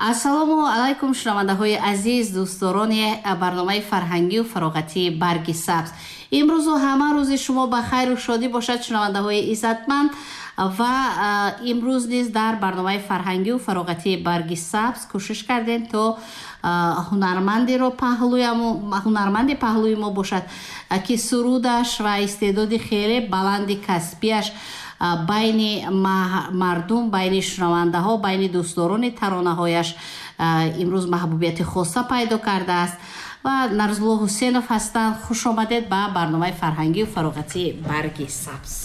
ассалому алайкум шунавандаҳои азиз, дӯстдорони барномаи фарҳангию фароғатии барги сабз. имрӯзу ҳама рӯзи шумо ба хайру шодӣ бошад шунавандаҳои иззатманд. ва имрӯз низ дар барномаи фарҳангию фароғатии барги сабз кӯшиш кардем то ҳунарманди паҳлӯи мо бошад ки сурудаш ва истеъдоди хеле баланди касбиаш байни мардум, байни шунавандаҳо, байни дӯстдорони таронаҳояш имрӯз маҳбубияти хоса пайдо кардааст. ва Нарзулло Ҳусейнов ҳастанд. хуш омадед ба барномаи фарҳангию фароғатии барги сабз.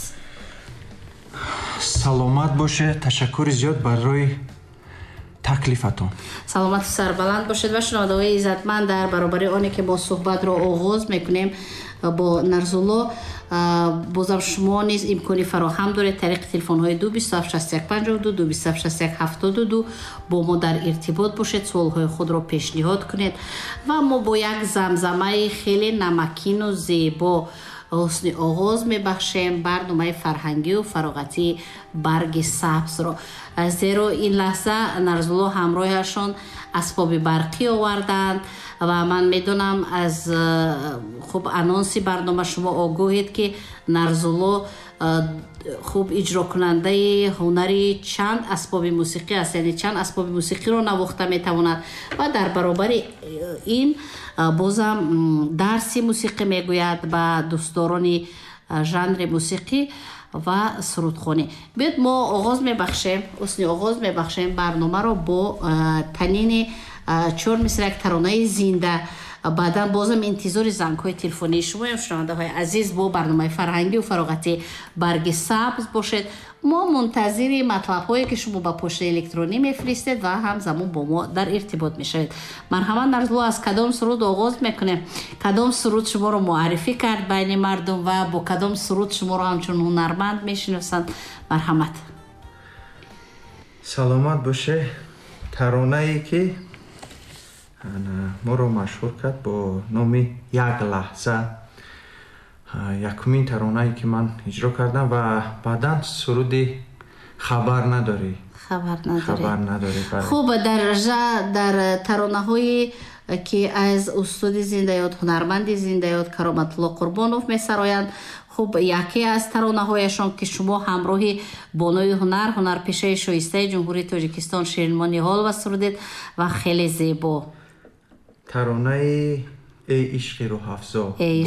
саломат боше. ташаккури зиёд барои таклифатон. саломату сарбаланд бошед. ва шунавандаҳои иззатманд, дар баробари оне ки мо суҳбатро оғоз мекунем бо Нарзулло, бозам шумо низ имкони фароҳам доред тариқи телефонҳои 2276152 2276172 бо мо дар иртибот бошед, суолҳои худро пешниҳод кунед ва мо бо як замзамаи хеле намакину зебо ҳусни оғоз мебахшем барномаи фарҳангию фароғатии барги сабзро. зеро ин лаҳза Нарзулло ҳамроҳашон асбоби барқӣ оварданд ва ман медонам аз хуб анонси барнома шумо огоҳед ки Нарзулло хуб иҷрокунандаи ҳунари чанд асбоби мусиқӣ аст, яъне чанд асбоби мусиқиро навохта метавонад ва дар баробари ин бозам дарси мусиқӣ мегӯяд ба дӯстдорони жанри мусиқӣ ва сурудхонӣ. биёд мо ҳусни оғоз мебахшем барномаро бо танини 4 мисра як таронаи зинда. баъдан бозам интизори зангҳои телефонии шумоем шунавандаҳои азиз бо барномаи фарҳангию фароғатии барги сабз бошед. мо мунтазири матлабҳое ки шумо ба почтаи электронӣ мефиристед ва ҳамзамон бо мо дар иртибот мешавед. марҳамат Нарзулло, аз кадом суруд оғоз мекунем? кадом суруд шуморо муаррифӣ кард байни мардум ва бо кадом суруд шуморо ҳамчун ҳунарманд мешиносанд? марҳамат. саломат боше. таронае ки моро машҳур кард бо номи як лаҳза, якумин таронае ки ман иҷро кардам ва баъдан суруди хабар надорӣ. хуб, дар таронаҳои ки аз устоди зиндаёд, ҳунарманди зиндаёд Кароматулло Қурбонов месароянд, хуб, яке аз таронаҳояшон ки шумо ҳамроҳи бонои ҳунарпешаи шоистаи ҷумҳурии Тоҷикистон Ширинмо Ниҳолова сурудед ва хеле зебо. таронаи эй ишқи рӯҳафзо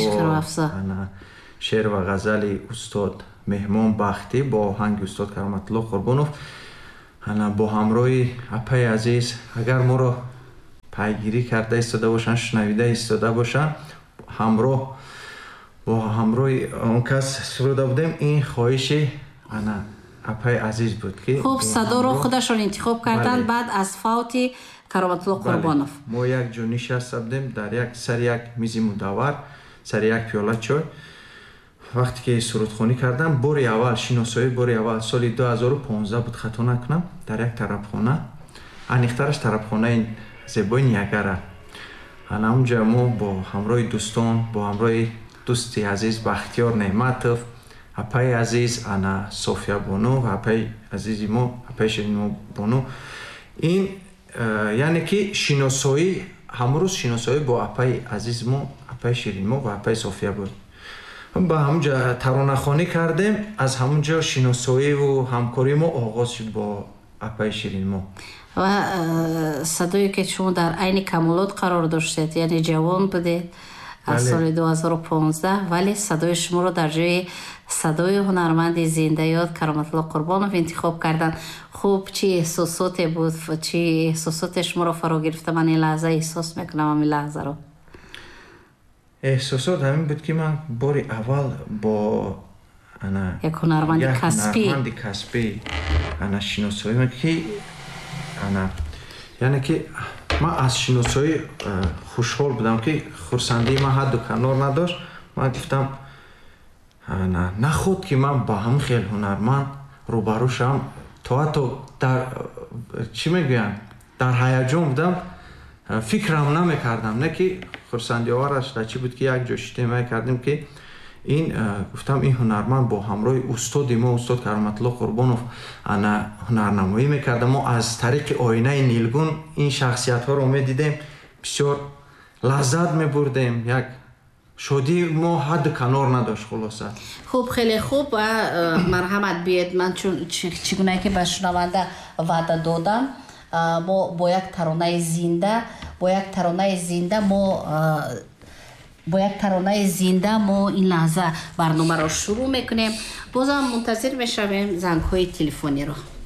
шеър ва ғазали устод Меҳмон Бахтӣ бо оҳанги устод Кароматулло Қурбонов бо ҳамроҳи апаи азиз, агар моро пайгирӣ карда истода бошанд, шунавида истода бошанд, бо ҳамроҳи он кас суруда будем. ин хоҳиши апаи азиз буд ки хуб, садоро худашон интихоб карданд баъд аз фавти Кароматулло Қурбонов. мо як ҷо нишаста будем дар сари як мизи мудаввар, сари як пиёла чой. вақте ки сурудхонӣ кардам, бори аввал шиносоӣ, бори аввал соли 2015 буд, хато накунам, дар як тарабхона, аниқтараш тарабхонаи зебои Ниагара. онҷа мо бо ҳамроҳи дӯстон, бо ҳамроҳи дӯсти азиз Бахтиёр Неъматов, апаи азиз София Бону, апаи азизи мо, апаи Ширинмо Бону, ин яъне ки шиносоӣ, ҳамрӯз шиносоӣ бо апаи азиз мо, апаи Ширинмо ва апаи София буд. ба ҳамунҷа таронахонӣ кардем. аз ҳамунҷо шиносоиву ҳамкории мо оғоз шуд бо апаи Ширинмо. ва садое ки шумо дар айни камолот қарор доштед, яъне ҷавон будед аз соли 2015, вале садои шуморо дар ҷои садои ҳунарманди зиндаёд Кароматулло Қурбонов интихоб карданд. хуб, чӣ эҳсосоте буд? чӣ эҳсосоте шуморо фаро гирифта? ман ин лаҳза эҳсос мекунам ҳамин лаҳзаро. эҳсосот ҳамин буд ки ман бори аввал бо як ҳунарманди касбӣ шиносоӣ ки яъне ки ман аз шиносоӣ хушҳол будам ки хурсандии ман ҳадду канор надошт. ман гуфтам наход ки ман ба ҳамин хел ҳунарманд рӯбарӯ шавам, то ҳатто чӣ мегӯянд, дар ҳаяҷон будам, фикрам намекардам. не ки хурсандиовараш дар чӣ буд ки як ҷо шитем кардем ки ин гуфтам ин ҳунарманд бо ҳамроҳи устоди мо устод Кароматулло Қурбонов ана ҳунарнамоӣ мекарда. мо аз тариқи оинаи нилгун ин шахсиятҳоро медидем, бисёр лаззат мебурдем. Як шодӣ мо ҳадду канор надошт. хулоса хуб, хеле хуб. марҳамат биед, ман чӣ гуна ки ба шунаванда ваъда додам, мо бо як таронаи зинда мо ин лаҳза барномаро шурӯъ мекунем. бозам мунтазир мешавем зангҳои телефониро.